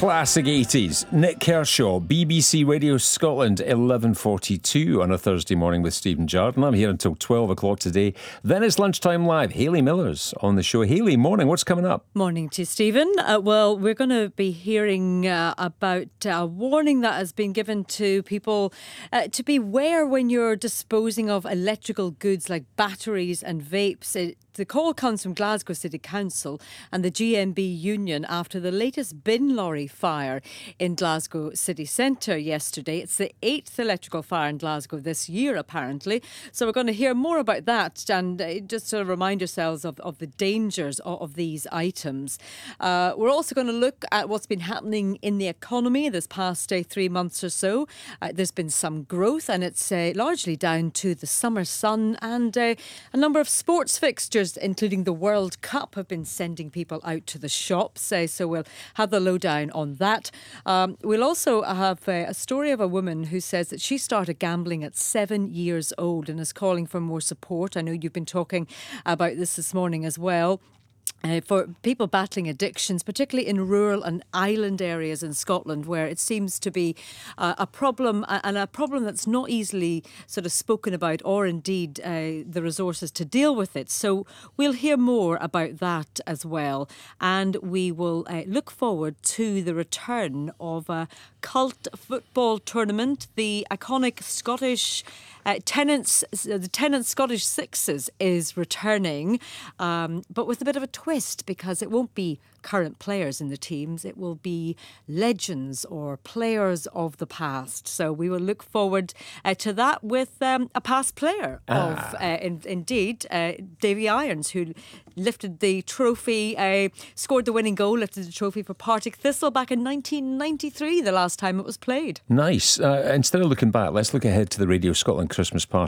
Classic 80s. Nick Kershaw, BBC Radio Scotland, 11:42 on a Thursday morning with Stephen Jardine. I'm here until 12 o'clock today. Then it's Lunchtime Live. Hayley Miller's on the show. Hayley, morning. What's coming up? Morning to you, Stephen. Well, we're going to be hearing about a warning that has been given to people to beware when you're disposing of electrical goods like batteries and vapes. The call comes from Glasgow City Council and the GMB Union after the latest bin lorry fire in Glasgow City Centre yesterday. It's the 8th electrical fire in Glasgow this year, apparently. So we're going to hear more about that and just to remind yourselves of the dangers of these items. We're also going to look at what's been happening in the economy this past 3 months or so. There's been some growth and it's largely down to the summer sun and a number of sports fixtures, including the World Cup, have been sending people out to the shops. So we'll have the lowdown on that. We'll also have a story of a woman who says that she started gambling at 7 years old and is calling for more support. I know you've been talking about this morning as well. For people battling addictions, particularly in rural and island areas in Scotland, where it seems to be a problem, and a problem that's not easily sort of spoken about, or indeed the resources to deal with it. So we'll hear more about that as well. And we will look forward to the return of a cult football tournament. The iconic Scottish the Tennent Scottish Sixes is returning, but with a bit of a twist, because it won't be current players in the teams. It will be legends or players of the past. So we will look forward to that with a past player of, indeed, Davy Irons, who lifted the trophy, scored the winning goal, lifted the trophy for Partick Thistle back in 1993, the last time it was played. Nice. Instead of looking back, let's look ahead to the Radio Scotland Christmas party.